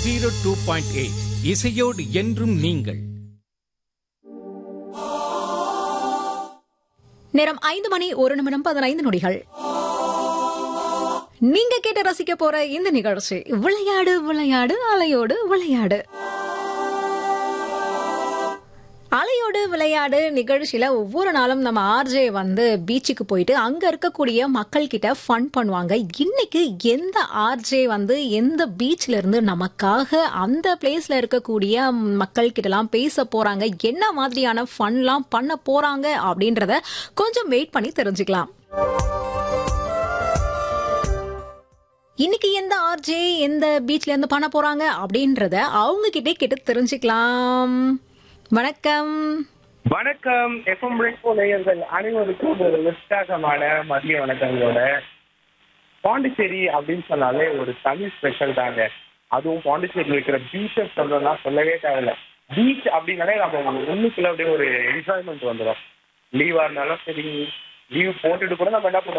102.8 இசையோடு என்றும் நீங்கள். நேரம் 5:01:15 நீங்க கேட்டு ரசிக்க போற இந்த நிகழ்ச்சி விளையாடு விளையாடு அலையோடு விளையாடு. அலையோடு விளையாடு நிகழ்ச்சியில ஒவ்வொரு நாளும் நம்ம ஆர்ஜே பீச்சுக்கு போயிட்டு அங்க இருக்கக்கூடிய மக்கள் கிட்ட ஃபன் பண்ணுவாங்க. இன்னைக்கு எந்த ஆர்ஜே எந்த பீச்ல இருந்து நமக்காக அந்த பிளேஸ்ல இருக்கக்கூடிய மக்கள் கிட்ட எல்லாம் பேச போறாங்க, என்ன மாதிரியான ஃபன்லாம் பண்ண போறாங்க அப்படின்றத கொஞ்சம் வெயிட் பண்ணி தெரிஞ்சுக்கலாம். இன்னைக்கு எந்த ஆர்ஜே எந்த பீச்ல இருந்து பண்ண போறாங்க அப்படின்றத அவங்க கிட்டே கேட்டு தெரிஞ்சுக்கலாம். வணக்கம். வணக்கம். எஃப்எம் ரெயின்போ நேயர்கள் அனைவருக்கும் ஒரு உற்சாகமான மதிய வணக்கங்களோட. பாண்டிச்சேரி அப்படின்னு சொன்னாலே ஒரு தனி ஸ்பெஷல் தாங்க. அதுவும் பாண்டிச்சேரியில் இருக்கிற பீச்சஸ் சொல்லணும்னா சொல்லவே தேவையில்ல. பீச் அப்படின்னாலே நம்ம உள்ளுக்குள்ள அப்படியே ஒரு என்ஜாய்மெண்ட் வந்துடும். லீவா இருந்தாலும் சரி, லீவ் போட்டுட்டு கூட நம்ம என்ன பண்ணுவோம்,